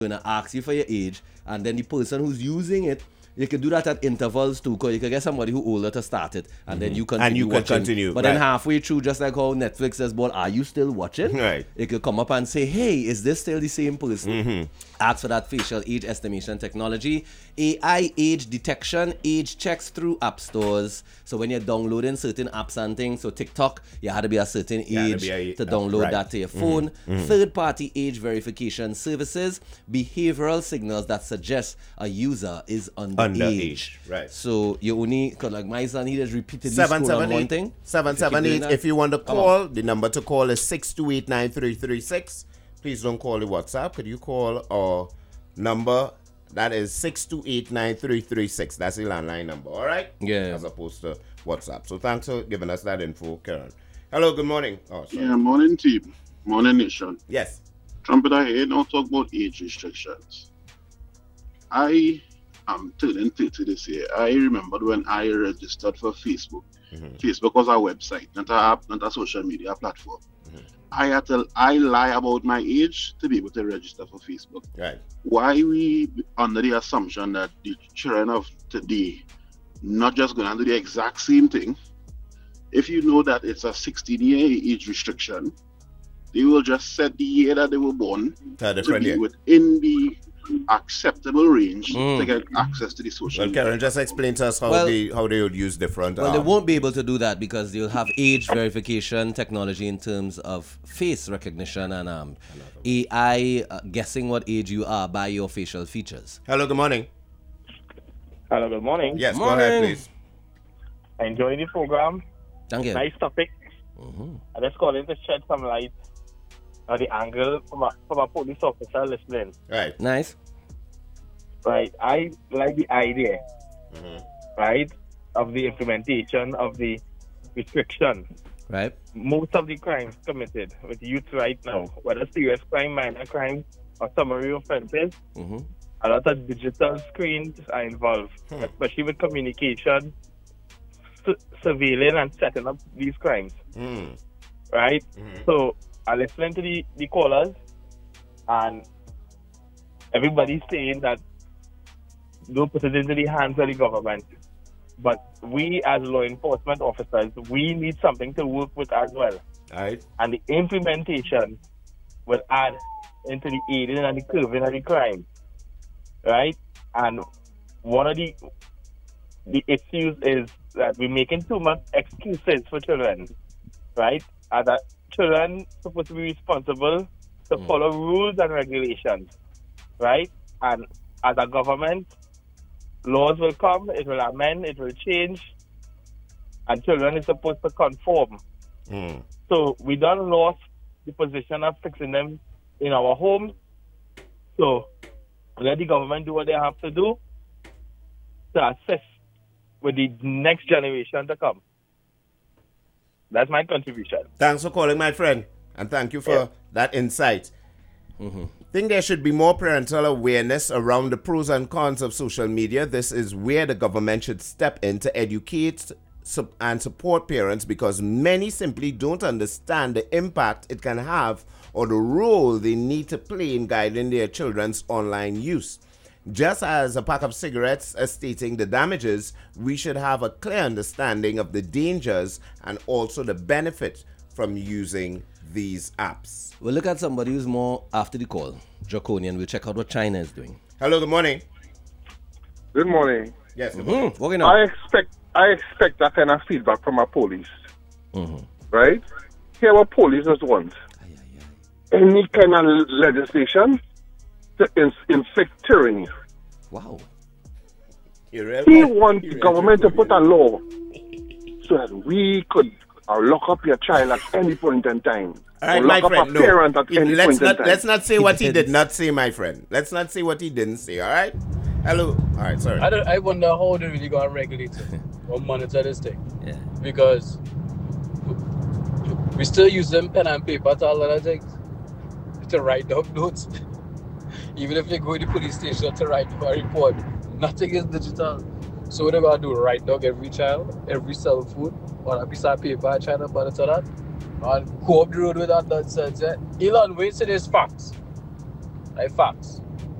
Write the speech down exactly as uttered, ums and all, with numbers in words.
going to ask you for your age, and then the person who's using it, you can do that at intervals too, because you can get somebody who older to start it, and mm-hmm. then you continue and you watching. can continue. But right. then halfway through, just like how Netflix says, "But are you still watching?" Right. It could come up and say, "Hey, is this still the same person?" Mm-hmm. Ask for that facial age estimation technology, A I age detection, age checks through app stores. So when you're downloading certain apps and things, so TikTok, you had to be a certain age a, to download right. that to your phone. Mm-hmm. Mm-hmm. Third-party age verification services, behavioral signals that suggest a user is underage. Underage, right. So you only, cause like my son, he just repeatedly seven, scroll seven, on one eight, thing. seven, seven, eight. If you want to call, the number to call is six two eight nine three three six. Please don't call the WhatsApp. Could you call our number? That is six two eight nine three three six. That's the landline number, all right? Yeah. As opposed to WhatsApp. So thanks for giving us that info, Karen. Hello, good morning. Oh, sorry. Yeah, morning team. Morning nation. Yes. Trumpeter here, now talk about age restrictions. I am turning thirty this year. I remembered when I registered for Facebook. Mm-hmm. Facebook was a website, not a app, not a social media platform. Mm-hmm. I had to I lie about my age to be able to register for Facebook. Right. Why we under the assumption that the children of today not just going to do the exact same thing? If you know that it's a sixteen year age restriction, they will just set the year that they were born to be year. within the acceptable range mm. to get access to the social well, media. Karen, just explain to us how well, they how they would use different. Well, um, they won't be able to do that because they'll have age verification technology in terms of face recognition and um, A I uh, guessing what age you are by your facial features. Hello, good morning. Hello, good morning. Yes, morning. Go ahead, please. Enjoying the program. Thank you. Nice topic. Mm-hmm. I just calling to shed some light on the angle from a, from a police officer listening. Right. Nice. Right. I like the idea, mm-hmm. right, of the implementation of the restriction. Right. Most of the crimes committed with youth right now, whether serious crime, minor crime, or summary offenses, mm-hmm. a lot of digital screens are involved, hmm. especially with communication, su- surveilling and setting up these crimes. Mm. Right? Mm-hmm. So I listened to the, the callers, and everybody's saying that don't put it into the hands of the government. But we as law enforcement officers, we need something to work with as well. Right. And the implementation will add into the aiding and the curbing of the crime. Right? And one of the the issues is that we're making too much excuses for children. Right? And that children are supposed to be responsible to mm. follow rules and regulations. Right? And as a government, laws will come, it will amend, it will change, and children is supposed to conform. Mm. So we done lost the position of fixing them in our homes. So let the government do what they have to do to assist with the next generation to come. That's my contribution. Thanks for calling, my friend, and thank you for yeah. that insight. Mm-hmm. I think there should be more parental awareness around the pros and cons of social media. This is where the government should step in to educate and support parents, because many simply don't understand the impact it can have or the role they need to play in guiding their children's online use. Just as a pack of cigarettes is stating the damages, we should have a clear understanding of the dangers and also the benefit from using these apps. We'll look at somebody who's more after the call. Draconian. We'll check out what China is doing. Hello, good morning. Good morning. Yes, good mm-hmm. morning. What I expect I expect that kind of feedback from our police. Mm-hmm. Right? Here our police just want aye, aye, aye. any kind of legislation to in, inflict tyranny. Wow. Really he wants the government to put a law so that we could uh, lock up your child at any point in time. All right, or my lock friend, up a parent no. at any let's point not, in time. Let's not say what he did not say, my friend. Let's not say what he didn't say, all right? Hello. All right, sorry. I, don't, I wonder how they really going to regulate it or monitor this thing. Yeah. Because we still use them pen and paper to a lot of things to write down notes. Even if they go to the police station to write a report, nothing is digital. So what they're going to do, write down every child, every cell phone, on a piece of paper, trying to monitor that, and go up the road with that nonsense. Yeah? Elon Wade said there's facts. Like facts.